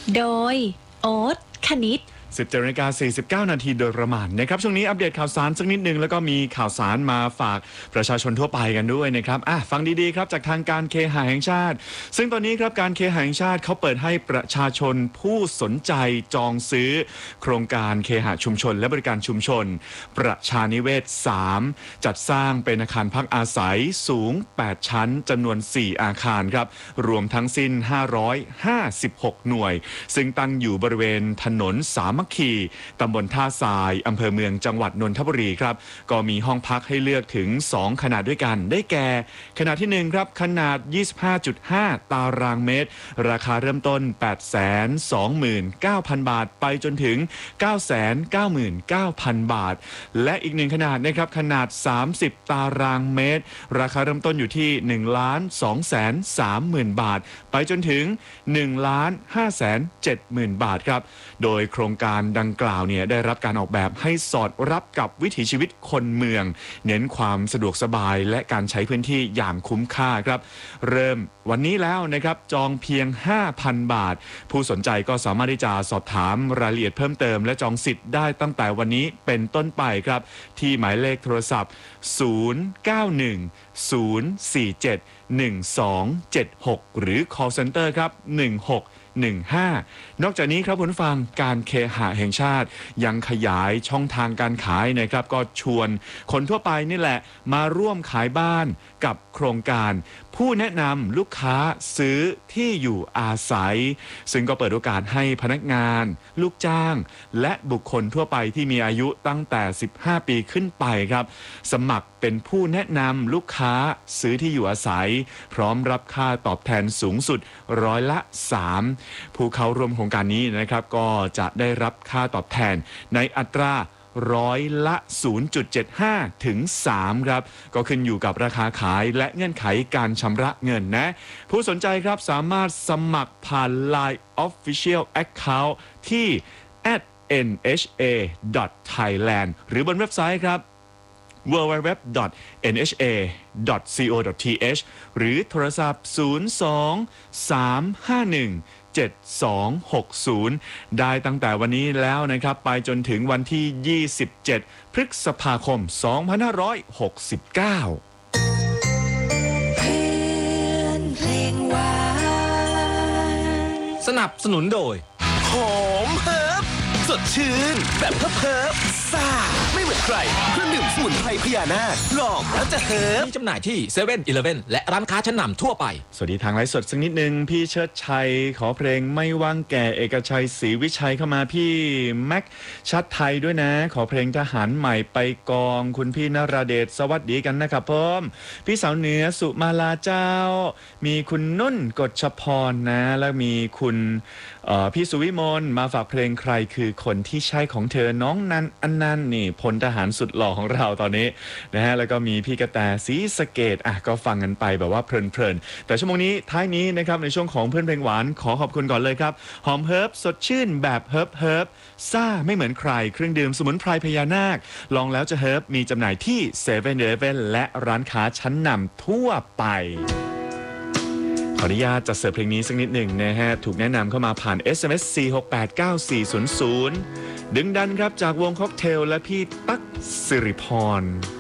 โดยโอ๊ตคณิต 17:49 นาทีโดยประมาณนะครับช่วงนี้อัปเดตข่าวสารสักนิดนึงแล้วก็มีข่าวสารมาฝากประชาชนทั่วไปกันด้วยนะครับฟังดีๆครับจากทางการเคหะแห่งชาติซึ่งตอนนี้ครับการเคหะแห่งชาติเขาเปิดให้ประชาชนผู้สนใจจองซื้อโครงการเคหะชุมชนและบริการชุมชนประชานิเวศ3จัดสร้างเป็นอาคารพักอาศัยสูง8ชั้นจำนวน4อาคารครับรวมทั้งสิ้น556หน่วยซึ่งตั้งอยู่บริเวณถนนสามัคคีตำบลท่าทรายอำเภอเมืองจังหวัดนนทบุรีครับก็มีห้องพักให้เลือกถึง2ขนาดด้วยกันได้แก่ขนาดที่1ครับขนาด 25.5 ตารางเมตรราคาเริ่มต้น 829,000 บาทไปจนถึง 999,000 บาทและอีก1ขนาดนะครับขนาด30ตารางเมตรราคาเริ่มต้นอยู่ที่ 1,230,000 บาทไปจนถึง 1,570,000 บาทครับโดยโครงการดังกล่าวเนี่ยได้รับการออกแบบให้สอดรับกับวิถีชีวิตคนเมืองเน้นความสะดวกสบายและการใช้พื้นที่อย่างคุ้มค่าครับเริ่มวันนี้แล้วนะครับจองเพียง 5,000 บาทผู้สนใจก็สามารถที่จะสอบถามรายละเอียดเพิ่มเติมและจองสิทธิ์ได้ตั้งแต่วันนี้เป็นต้นไปครับที่หมายเลขโทรศัพท์ 0910471276 หรือ call center ครับ1615นอกจากนี้ครับคุณผู้ฟังการเคหะแห่งชาติยังขยายช่องทางการขายนะครับก็ชวนคนทั่วไปนี่แหละมาร่วมขายบ้านกับโครงการผู้แนะนำลูกค้าซื้อที่อยู่อาศัยซึ่งก็เปิดโอกาสให้พนักงานลูกจ้างและบุคคลทั่วไปที่มีอายุตั้งแต่15ปีขึ้นไปครับสมัครเป็นผู้แนะนำลูกค้าซื้อที่อยู่อาศัยพร้อมรับค่าตอบแทนสูงสุด3%ผู้เข้าร่วมโครงการนี้นะครับก็จะได้รับค่าตอบแทนในอัตรา0.75 ถึง 3 ครับก็ขึ้นอยู่กับราคาขายและเงื่อนไขการชำระเงินนะผู้สนใจครับสามารถสมัครผ่าน Line Official Account ที่ @nha.thailand หรือบนเว็บไซต์ครับwww.nha.co.th หรือโทรศัพท์ 02-351-7260 ได้ตั้งแต่วันนี้แล้วนะครับไปจนถึงวันที่ 27 พฤษภาคม 2569 สนับสนุนโดยหอมเฮิร์บสดชื่นแบบเฮิร์บซ่าไม่เหมือนใครเครื่องดื่มสมุนไพรพญานาคลองแล้วจะเฮิร์บมีจำหน่ายที่เซเว่นอีเลฟเว่นและร้านค้าชั้นนำทั่วไปสวัสดีทางไลฟ์สดสักนิดนึงพี่เชิดชัยขอเพลงไม่ว่างแก่เอกชัยศรีวิชัยเข้ามาพี่แม็กชัดไทยด้วยนะขอเพลงทหารใหม่ไปกองคุณพี่นราเดชสวัสดีกันนะครับผมพี่สาวเหนือสุมาลาเจ้ามีคุณนุ่นกฎชพรนะแล้วมีคุณพี่สุวิมลมาฝากเพลงใครคือคนที่ใช่ของเธอน้องนันอันนันนี่พลทหารสุดหล่อของเราตอนนี้นะฮะแล้วก็มีพี่กระแตศรีสะเกษก็ฟังกันไปแบบว่าเพลินๆแต่ชั่วโมงนี้ท้ายนี้นะครับในช่วงของเพื่อนเพลงหวานขอขอบคุณก่อนเลยครับหอมเฮิร์บสดชื่นแบบเฮิร์บซ่าไม่เหมือนใครเครื่องดื่มสมุนไพรพญานาคลองแล้วจะเฮิร์บมีจำหน่ายที่เซเว่นอีเลฟเว่นและร้านค้าชั้นนำทั่วไปขออนุญาตจัดเสิร์ฟเพลงนี้สักนิดหนึ่งนะฮะถูกแนะนำเข้ามาผ่าน SMS 4689400ดึงดันครับจากวงค็อกเทลและพี่ตั๊กสิริพร